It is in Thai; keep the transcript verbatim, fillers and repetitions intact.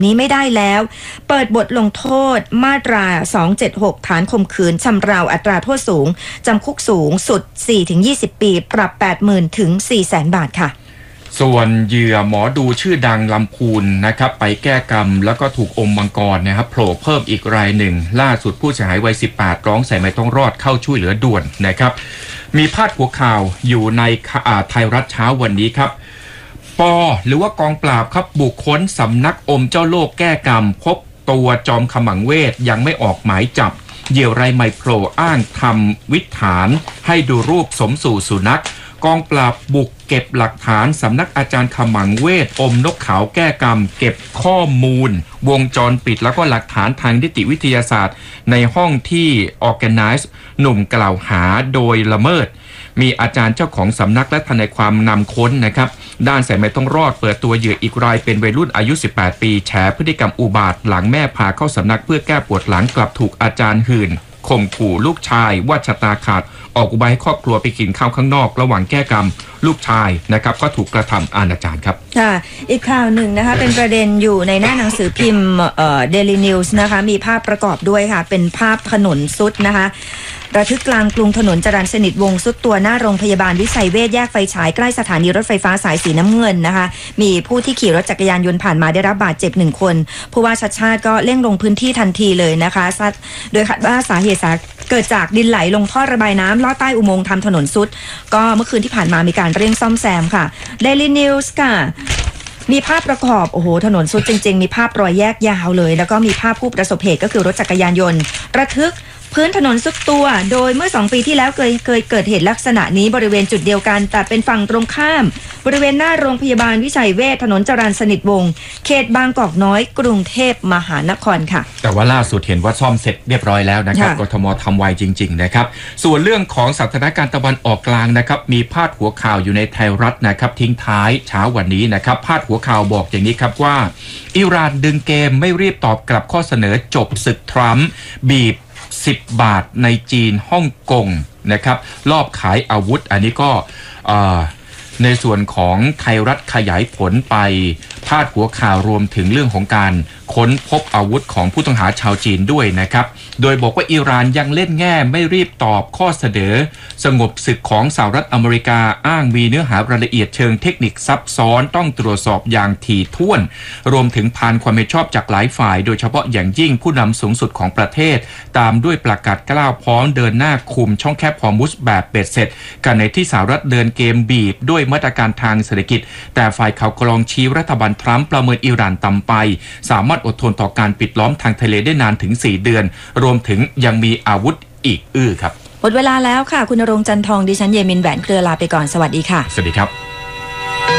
นี้ไม่ได้แล้วเปิดบทลงโทษมาตราสองเจ็ดหกฐานข่มขืนชำเราอัตราโทษสูงจำคุกสูงสุด สี่ถึงยี่สิบ ปีปรับ แปดหมื่น ถึง สี่แสน บาทค่ะส่วนเหยื่อหมอดูชื่อดังลำพูนนะครับไปแก้กรรมแล้วก็ถูกอมมังกรนะครับโผล่เพิ่มอีกรายหนึ่งล่าสุดผู้เสียหายวัยสิบแปดร้องสายไหมต้องรอดเข้าช่วยเหลือด่วนนะครับมีพาดหัวข่าวอยู่ในไทยรัฐเช้าวันนี้ครับปอหรือว่ากองปราบครับบุกค้นสำนักอมเจ้าโลกแก้กรรมพบตัวจอมขมังเวทยังไม่ออกหมายจับเหยี่ยวไรไมโครอ้างทำวิถานให้ดูรูปสมสู่สุนัขกองปราบบุกเก็บหลักฐานสำนักอาจารย์ขมังเวทอมนกขาวแก้กรรมเก็บข้อมูลวงจรปิดแล้วก็หลักฐานทางนิติวิทยาศาสตร์ในห้องที่ Organize หนุ่มกล่าวหาโดยละเมิดมีอาจารย์เจ้าของสำนักและทนายความนำค้นนะครับด้านสายไหมต้องรอดเปิดตัวเหยื่ออีกรายเป็นวัยรุ่นอายุสิบแปดปีแฉพฤติกรรมอุบาทหลังแม่พาเข้าสำนักเพื่อแก้ปวดหลังกลับถูกอาจารย์หื่นข่มขู่ลูกชายว่าชะตาขาดออกอุบายให้ครอบครัวไปกินข้าวข้างนอกระหว่างแก้กรรมลูกชายนะครับก็ถูกกระทำอนาจารครับค่ะอีกข่าวหนึ่งนะคะเป็นประเด็นอยู่ในหน้าหนังสือพิมพ์เอ่อ Daily News นะคะมีภาพประกอบด้วยค่ะเป็นภาพถนนซุดนะคะระทึกกลางกรุงถนนจรัญสนิทวงศ์ซุดตัวหน้าโรงพยาบาลวิชัยเวชแยกไฟฉายใกล้สถานีรถไฟฟ้าสายสีน้ำเงินนะคะมีผู้ที่ขี่รถจักรยานยนต์ผ่านมาได้รับบาดเจ็บหนึ่งคนผู้ว่าชัชชาติก็เร่งลงพื้นที่ทันทีเลยนะคะโดยคาดว่าสาเหตุเกิดจากดินไหลลงท่อระบายน้ำลอดใต้อุโมงค์ทำถนนซุดก็เมื่อคืนที่ผ่านมามีการเร่งซ่อมแซมค่ะ Daily News ค่ะมีภาพประกอบโอ้โหถนนซุดจริงๆมีภาพรอยแยกยาวเลยแล้วก็มีภาพผู้ประสบเหตุก็คือรถจักรยานยนต์ระทึกพื้นถนนซุดตัวโดยเมื่อสองปีที่แล้วเคยเคยเกิดเหตุลักษณะนี้บริเวณจุดเดียวกันแต่เป็นฝั่งตรงข้ามบริเวณหน้าโรงพยาบาลวิชัยเวชถนนจรัญสนิทวงศ์เขตบางกอกน้อยกรุงเทพมหานครค่ะแต่ว่าล่าสุดเห็นว่าซ่อมเสร็จเรียบร้อยแล้วนะครับกทมทำไวจริงๆนะครับส่วนเรื่องของสถานการณ์ตะวันออกกลางนะครับมีพาดหัวข่าวอยู่ในไทยรัฐนะครับทิ้งท้ายเช้าวันนี้นะครับพาดหัวข่าวบอกอย่างนี้ครับว่าอิหร่านดึงเกมไม่รีบตอบกลับข้อเสนอจบศึกทรัมป์บีบสิบบาทในจีนฮ่องกงนะครับรอบขายอาวุธอันนี้ก็ในส่วนของไทยรัฐขยายผลไปพาดหัวข่าวรวมถึงเรื่องของการค้นพบอาวุธของผู้ต้องหาชาวจีนด้วยนะครับโดยบอกว่าอิหร่านยังเล่นแง่ไม่รีบตอบข้อเสนอสงบศึกของสหรัฐอเมริกาอ้างมีเนื้อหารายละเอียดเชิงเทคนิคซับซ้อนต้องตรวจสอบอย่างถี่ถ้วนรวมถึงผ่านความไม่ชอบจากหลายฝ่ายโดยเฉพาะอย่างยิ่งผู้นำสูงสุดของประเทศตามด้วยประกาศกล้าวพร้อมเดินหน้าคุมช่องแคบฮอร์มุซแบบเบ็ดเสร็จกันในที่สหรัฐเดินเกมบีบด้วยมาตรการทางเศรษฐกิจแต่ฝ่ายข่าวกรองชี้รัฐบาลทรัมป์ประเมินอิหร่านต่ำไปสามารถอดทนต่อการปิดล้อมทางทะเลได้นานถึงสี่เดือนรวมถึงยังมีอาวุธอีกอื้อครับหมดเวลาแล้วค่ะคุณณรงค์จันทองดิฉันเยมินแหวนเครือลาไปก่อนสวัสดีค่ะสวัสดีครับ